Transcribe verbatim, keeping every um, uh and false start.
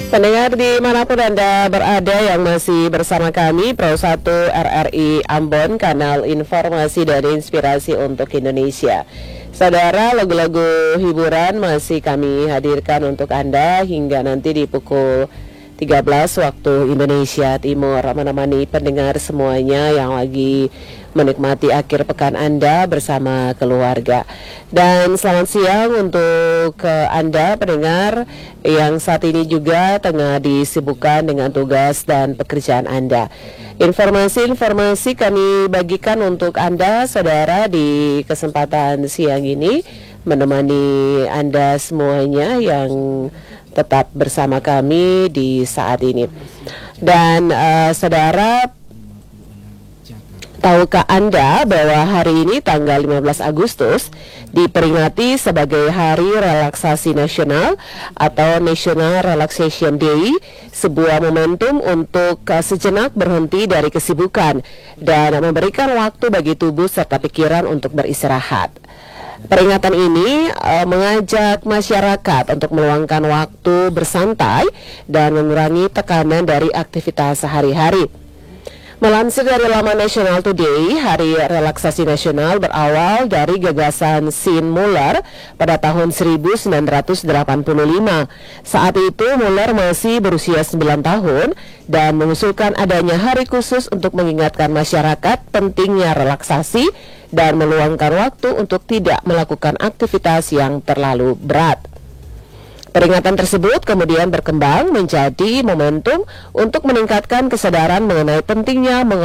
Pendengar dimanapun Anda berada yang masih bersama kami Pro satu R R I Ambon, kanal informasi dan inspirasi untuk Indonesia. Saudara, lagu-lagu hiburan masih kami hadirkan untuk Anda hingga nanti di pukul tiga belas waktu Indonesia Timur, menemani pendengar semuanya yang lagi menikmati akhir pekan Anda bersama keluarga. Dan selamat siang untuk uh, Anda pendengar yang saat ini juga tengah disibukkan dengan tugas dan pekerjaan Anda. Informasi-informasi kami bagikan untuk Anda, saudara, di kesempatan siang ini, menemani Anda semuanya yang tetap bersama kami di saat ini. Dan uh, saudara, tahukah Anda bahwa hari ini tanggal lima belas Agustus diperingati sebagai Hari Relaksasi Nasional atau National Relaxation Day, sebuah momentum untuk uh, sejenak berhenti dari kesibukan dan memberikan waktu bagi tubuh serta pikiran untuk beristirahat. Peringatan ini uh, mengajak masyarakat untuk meluangkan waktu bersantai dan mengurangi tekanan dari aktivitas sehari-hari. Melansir dari laman National Today, Hari Relaksasi Nasional berawal dari gagasan Sean Muller pada tahun seribu sembilan ratus delapan puluh lima. Saat itu Muller masih berusia sembilan tahun dan mengusulkan adanya hari khusus untuk mengingatkan masyarakat pentingnya relaksasi dan meluangkan waktu untuk tidak melakukan aktivitas yang terlalu berat. Peringatan tersebut kemudian berkembang menjadi momentum untuk meningkatkan kesadaran mengenai pentingnya